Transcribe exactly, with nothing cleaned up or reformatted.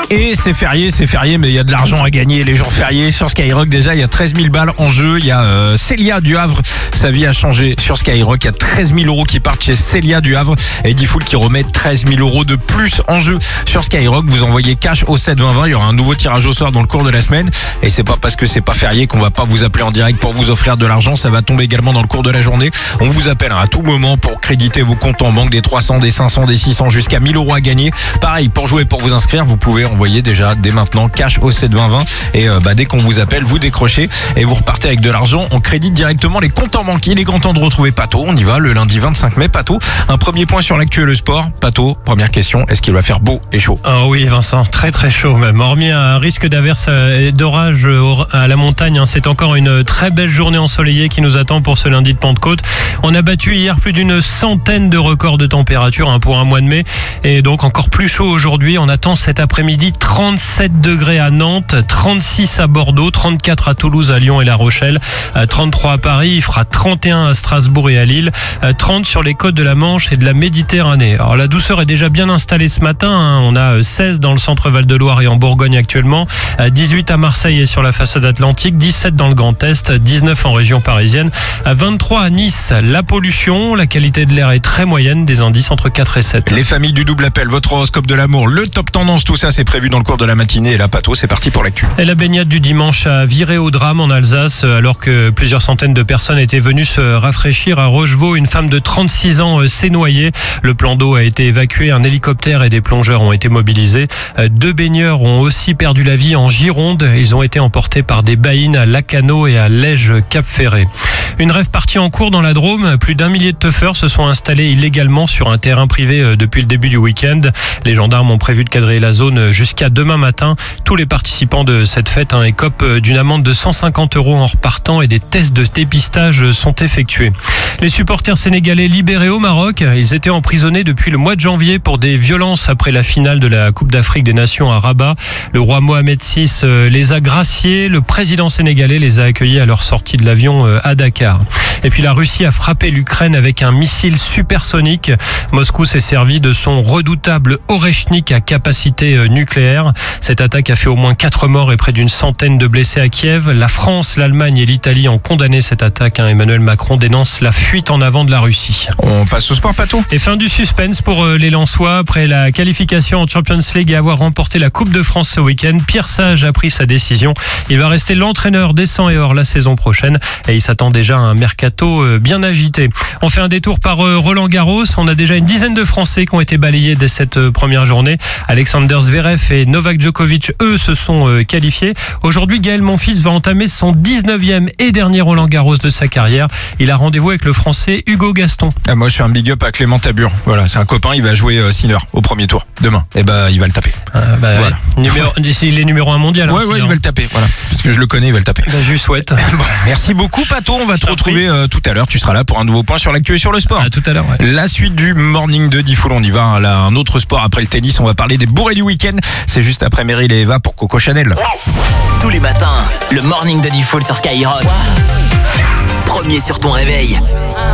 Et c'est férié, c'est férié, mais il y a de l'argent à gagner les jours fériés sur Skyrock. Déjà, il y a treize mille balles en jeu. Il y a euh, Célia du Havre. Sa vie a changé sur Skyrock. Il y a treize mille euros qui partent chez Célia du Havre. Et Diffoul qui remet treize mille euros de plus en jeu sur Skyrock. Vous envoyez cash au sept vingt vingt. Il y aura un nouveau tirage au sort dans le cours de la semaine. Et c'est pas parce que c'est pas férié qu'on va pas vous appeler en direct pour vous offrir de l'argent. Ça va tomber également dans le cours de la journée. On vous appelle à tout moment pour créditer vos comptes en banque, des trois cents, des cinq cents, des six cents jusqu'à mille euros à gagner. Pareil, pour jouer, pour vous inscrire, vous pouvez envoyer déjà dès maintenant cash au sept vingt vingt. Et euh, bah, dès qu'on vous appelle, vous décrochez et vous repartez avec de l'argent. On crédite directement les comptes en banque. Il est grand temps de retrouver Pato. On y va le lundi vingt-cinq mai. Pato, un premier point sur l'actu et le sport. Pato, première question, est-ce qu'il va faire beau et chaud? Oh oui Vincent, très très chaud même. Hormis un risque d'averse et d'orage à la montagne, hein, c'est encore une très belle journée ensoleillée qui nous attend pour ce lundi de Pentecôte. On a battu hier plus d'une centaine de records de température hein, pour un mois de mai. Et donc encore plus chaud aujourd'hui. On attend cet après-midi trente-sept degrés à Nantes, trente-six à Bordeaux, trente-quatre à Toulouse, à Lyon et La Rochelle, trente-trois à Paris, il fera trente et un à Strasbourg et à Lille, trente sur les côtes de la Manche et de la Méditerranée. Alors la douceur est déjà bien installée ce matin, hein. On a seize dans le centre Val-de-Loire et en Bourgogne actuellement, dix-huit à Marseille et sur la façade atlantique, dix-sept dans le Grand Est, dix-neuf en région parisienne, vingt-trois à Nice. La pollution, la qualité de l'air est très moyenne, des indices entre quatre et sept. Les familles du double appel, votre horoscope de l'amour, le top tendance, tout ça c'est prévu dans le cours de la matinée. Et là, Pato, c'est parti pour l'actu. Et la baignade du dimanche a viré au drame en Alsace alors que plusieurs centaines de personnes étaient venues se rafraîchir à Rochevaux. Une femme de trente-six ans s'est noyée. Le plan d'eau a été évacué, un hélicoptère et des plongeurs ont été mobilisés. Deux baigneurs ont aussi perdu la vie en Gironde. Ils ont été emportés par des baïnes à Lacanau et à Lège-Cap-Ferré. Une rave partie en cours dans la Drôme. Plus d'un millier de teufeurs se sont installés illégalement sur un terrain privé depuis le début du week-end. Les gendarmes ont prévu de quadriller la zone jusqu'à demain matin. Tous les participants de cette fête hein, écopent d'une amende de cent cinquante euros en repartant et des tests de dépistage sont effectués. Les supporters sénégalais libérés au Maroc, ils étaient emprisonnés depuis le mois de janvier pour des violences après la finale de la Coupe d'Afrique des Nations à Rabat. Le roi Mohamed six les a graciés. Le président sénégalais les a accueillis à leur sortie de l'avion à Dakar. Et puis la Russie a frappé l'Ukraine avec un missile supersonique. Moscou s'est servi de son redoutable Oreshnik à capacité nucléaire. Cette attaque a fait au moins quatre morts et près d'une centaine de blessés à Kiev. La France, l'Allemagne et l'Italie ont condamné cette attaque. Emmanuel Macron dénonce la fuite en avant de la Russie. On passe au sport, Pato. Et fin du suspense pour les Lensois. Après la qualification en Champions League et avoir remporté la Coupe de France ce week-end, Pierre Sage a pris sa décision. Il va rester l'entraîneur des sang et or la saison prochaine et il s'attend déjà à un mercato bien agité. On fait un détour par Roland Garros. On a déjà une dizaine de Français qui ont été balayés dès cette première journée. Alexander Zverev et Novak Djokovic, eux, se sont qualifiés. Aujourd'hui, Gaël Monfils va entamer son dix-neuvième et dernier Roland Garros de sa carrière. Il a rendez-vous avec le Français Hugo Gaston. Ah, moi, je fais un big up à Clément Tabur. Voilà, c'est un copain, il va jouer euh, Sinner au premier tour demain. Et bah, il va le taper. Ah, bah, voilà. Numéro, il est numéro un mondial. Ouais, hein, ouais, il va le taper. Voilà, parce que je le connais, il va le taper. Bah, je lui souhaite. Bon, merci beaucoup, Pato. On va te retrouver euh, tout à l'heure. Tu seras là pour un nouveau point sur l'actu et sur le sport. À tout à l'heure. Ouais. La suite du morning de Diffoul. On y va. Hein, là, un autre sport après le tennis. On va parler des bourrées du week-end. C'est juste après Meryl et Eva pour Coco Chanel. Tous les matins, le morning de Diffoul sur Skyrock. Wow. Premier sur ton réveil.